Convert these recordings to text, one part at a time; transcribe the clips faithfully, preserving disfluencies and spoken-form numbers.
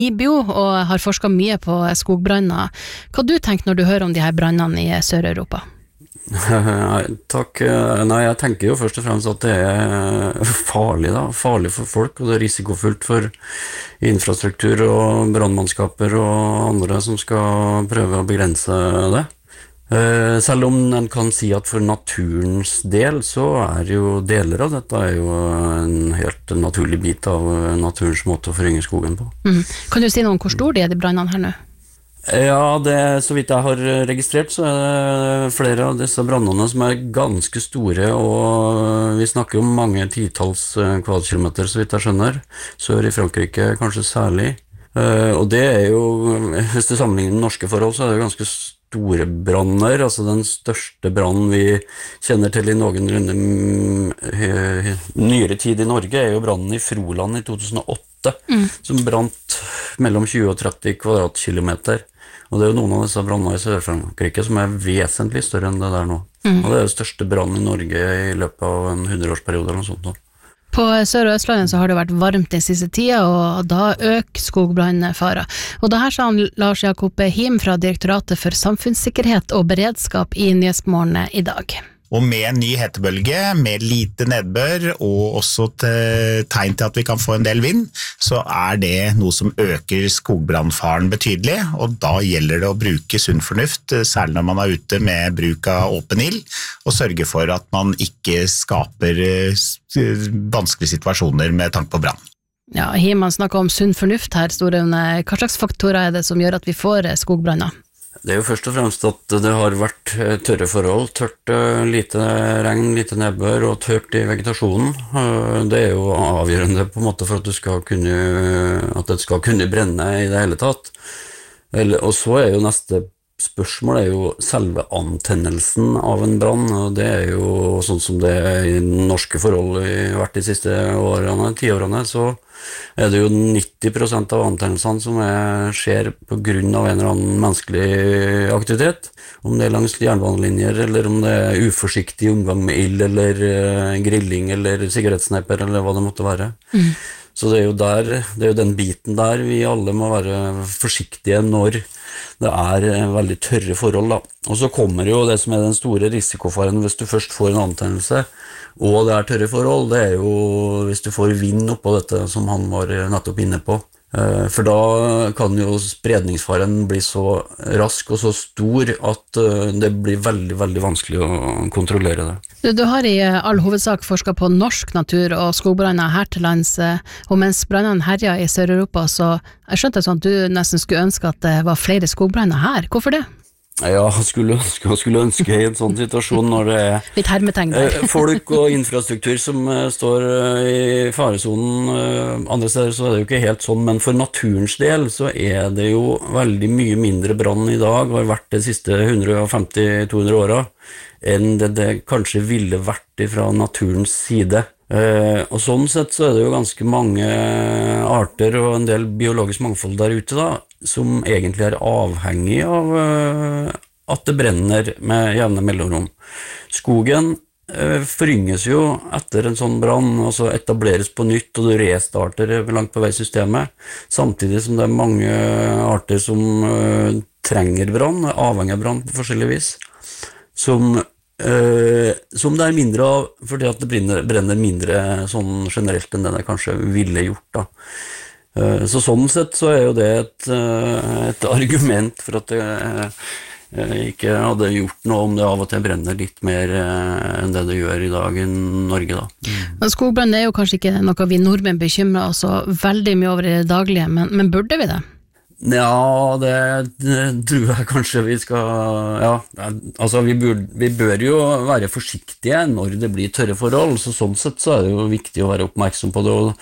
IBIO og har forsket mye på skogbranner. Hva du tenker når du hører om de her brannene i Sør-Europa? Takk. Nei, jeg tenker jo først og fremst at det er farlig da, farlig for folk, og det er risikofullt for infrastruktur og brannmannskaper og andre som skal prøve å begrense det. Selv om en kan si at for naturens del så er jo deler av dette er jo en helt naturlig bit av naturens måte å forynge skogen på. Mm. Kan du si noe om hvor stor de er de brannene her nå? Ja, det, så vidt jeg har registrert så er det flere av disse brannene som er ganske store, og vi snakker om mange titalls kvadratkilometer så vidt jeg skjønner, sør i Frankrike kanskje særlig. Og det er jo, hvis du sammenligner med norske forhold, så er det ganske store branner, altså den største brannen vi kjenner til i noenlunde nyere tid i Norge er jo brannen i Froland i to tusen og åtte, mm. som brant mellom tjue og tretti kvadratkilometer. Og det er jo noen av disse brannene i Sør-Frankrike som er vesentlig større enn det der nå. Mm. Og det er jo største brannen i Norge i løpet av en hundreårsperiode eller noe sånt nå. På Sør- og Østlandet så har det vært varmt den siste tida, og da øker skogbrannfara. Og det her sa han Lars Jakob Him fra Direktoratet for samfunnssikkerhet og beredskap i Nyhetsmorgen i dag. Og med en ny hetebølge, med lite nedbør, og også til tegn til at vi kan få en del vind, så er det noe som øker skogbrannfaren betydelig, og da gjelder det å bruke sunn fornuft, særlig når man er ute med bruk av åpen ild, og sørge for at man ikke skaper vanskelige situasjoner med tanke på brann. Ja, Himan snakker om sunn fornuft her, Storøvne. Hva slags faktorer er det som gjør at vi får skogbranner? Det er jo først og fremst at det har vært tørre forhold, tørt, lite regn, lite nedbør og tørt i vegetasjonen. Det er jo avgjørende på en måte for at, du skal kunne, at det skal kunne brenne i det hele tatt. Og så er jo neste spørsmål er jo selve antennelsen av en brann, og det er jo sånn som det er i norske forhold i hvert de siste årene, tiårene, så er det jo nitti prosent av antennelsene som er, skjer på grunn av en eller annen menneskelig aktivitet, om det er langs jernbanelinjer, eller om det er uforsiktig omgang med ild, eller uh, grilling, eller sigarettsneiper, eller hva det måtte være. Mm. Så det er jo der, det er jo den biten der vi alle må være forsiktige når det er veldig tørre forhold da. Og så kommer jo det som er den store risikofaren hvis du først får en antennelse, og det er tørre forhold, det er jo hvis du får vind oppå dette som han var nettopp inne på. For da kan jo spredningsfaren bli så rask og så stor at det blir veldig, veldig vanskelig å kontrollere det. Du, du har i all hovedsak forsket på norsk natur og skogbranner her til lands, og mens brannene herjer i Sør-Europa, så jeg skjønte sånn at du nesten skulle ønske at det var flere skogbranner her. Hvorfor det? Ja, jeg skulle ønske, jeg skulle ønske i en sånn situasjon når det er litt hermetegn der. folk og infrastruktur som står i faresonen. Andre steder så er det jo ikke helt sånn, men for naturens del så er det jo veldig mye mindre brann i dag, og har vært de siste hundre og femti til to hundre åra, enn det det kanskje ville vært fra naturens side. Og sånn sett så er det jo ganske mange arter og en del biologisk mangfold der ute da, som egentlig er avhengig av at det brenner med jevne mellomrom. Skogen forynges jo etter en sånn brann, altså etableres på nytt, og du restarter langt på vei systemet, samtidig som det er mange arter som trenger brann, avhengig av brann på forskjellig vis, som Uh, som det er mindre av, fordi at det brenner, brenner mindre sånn generelt enn det det kanskje ville gjort da. Uh, så sånn sett så er jo det et, uh, et argument for at det uh, ikke hadde gjort noe om det av og til brenner litt mer uh, enn det det gjør i dag i Norge da. Mm. Skogbrann er jo kanskje ikke noe vi nordmenn bekymrer oss så veldig mye over i det daglige, men, men burde vi det? Ja, det, det tror jeg kanskje vi skal, ja, altså vi bør, vi bør jo være forsiktige når det blir tørre forhold, så sånn sett så er det jo viktig å være oppmerksom på det og,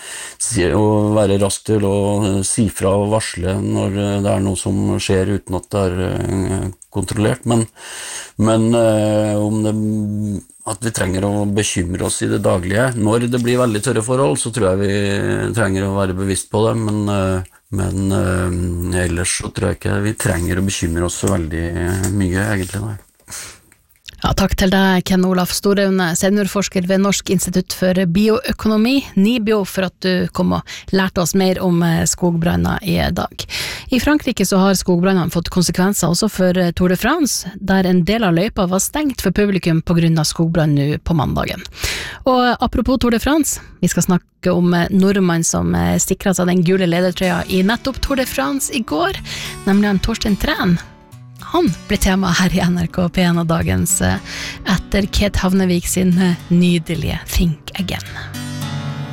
og være rask til å si fra og varsle når det er noe som skjer uten at det er kontrollert, men, men om det, at vi trenger å bekymre oss i det daglige, når det blir veldig tørre forhold, så tror jeg vi trenger å være bevisst på det, men Men uh, ellers så tror jeg ikke vi trenger å bekymre oss så veldig mye, egentlig. Nei. Ja, takk til deg, Ken Olaf Storaune, seniorforsker ved Norsk institutt for bioøkonomi, NIBIO, for at du kom og lærte oss mer om skogbranner i dag. I Frankrike så har skogbrannene fått konsekvenser også for Tour de France, der en del av løypa var stengt for publikum på grunn av skogbrann nå på mandagen. Og apropos Tour de France, vi skal snakke om nordmann som sikret seg den gule ledertrøya i nettopp Tour de France i går, nemlig han Torstein Træn. Han ble tema her i N R K P en av dagens etter Kate Havnevik sin nydelige Think Again.